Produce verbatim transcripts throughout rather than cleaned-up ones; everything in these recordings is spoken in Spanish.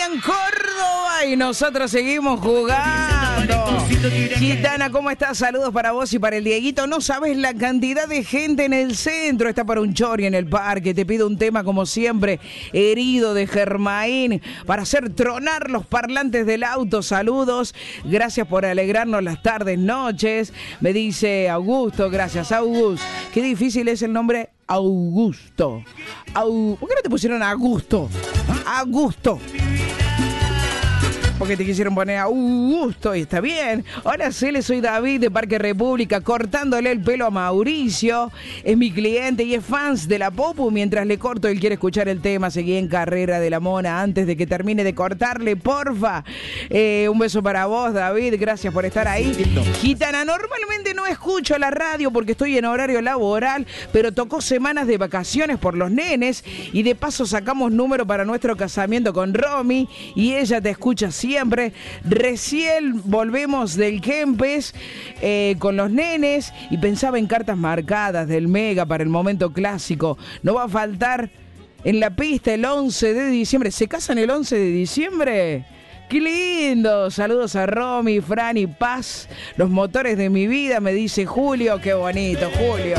Brian Córdoba y nosotros seguimos jugando. Gitana, ¿cómo estás? Saludos para vos y para el Dieguito. No sabes la cantidad de gente en el centro. Está para un chori en el parque. Te pido un tema como siempre, Herido de Germain, para hacer tronar los parlantes del auto. Saludos. Gracias por alegrarnos las tardes, noches. Me dice Augusto. Gracias, Augusto. Qué difícil es el nombre Augusto. Au... ¿Por qué no te pusieron Augusto? Augusto. Porque te quisieron poner Augusto y está bien. Hola, Cele, soy David de Parque República, cortándole el pelo a Mauricio. Es mi cliente y es fans de la Popu. Mientras le corto, él quiere escuchar el tema. Seguí en Carrera de la Mona antes de que termine de cortarle, porfa. Eh, un beso para vos, David. Gracias por estar ahí. Gitana, normalmente no escucho la radio porque estoy en horario laboral, pero tocó semanas de vacaciones por los nenes y de paso sacamos número para nuestro casamiento con Romy y ella te escucha siempre. Siempre. Recién volvemos del Kempes eh, con los nenes y pensaba en cartas marcadas del Mega para el momento clásico. No va a faltar en la pista el once de diciembre. ¿Se casan el once de diciembre? ¡Qué lindo! Saludos a Romy, Fran y Paz. Los motores de mi vida, me dice Julio. ¡Qué bonito, Julio!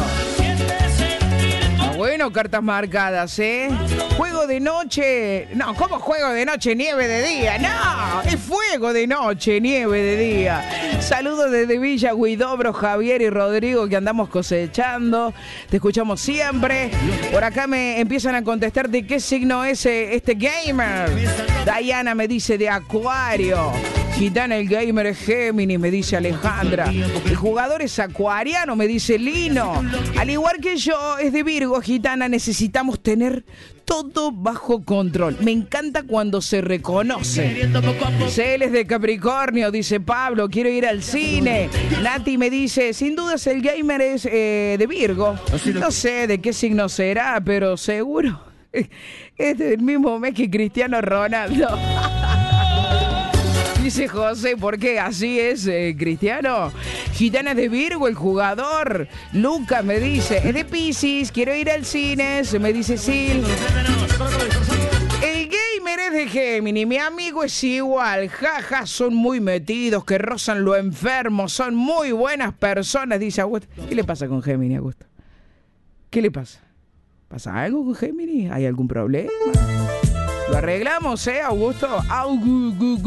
Bueno, cartas marcadas, ¿eh? Juego de noche... No, ¿cómo juego de noche? Nieve de día. No, es fuego de noche, nieve de día. Saludos desde Villa Huidobro, Javier y Rodrigo, que andamos cosechando. Te escuchamos siempre. Por acá me empiezan a contestar de qué signo es este gamer. Diana me dice de Acuario. Gitana, el gamer es Géminis, me dice Alejandra. El jugador es acuariano, me dice Lino. Al igual que yo, es de Virgo. Gitana, necesitamos tener todo bajo control. Me encanta cuando se reconoce. Él es de Capricornio, dice Pablo. Quiero ir al cine. Nati me dice, sin dudas el gamer es eh, de Virgo. No sé de qué signo será, pero seguro es del mismo mes que Cristiano Ronaldo. Dice José, ¿por qué? Así es, eh, Cristiano. Gitana es de Virgo, el jugador. Lucas me dice, es de Piscis, quiero ir al cine. Se me dice Sil. El gamer es de Géminis, mi amigo es igual. Jaja, ja, son muy metidos, que rozan lo enfermo, son muy buenas personas, dice Augusto. ¿Qué le pasa con Géminis, Augusto? ¿Qué le pasa? ¿Pasa algo con Géminis? ¿Hay algún problema? ¿Lo arreglamos, eh, Augusto? Augusto.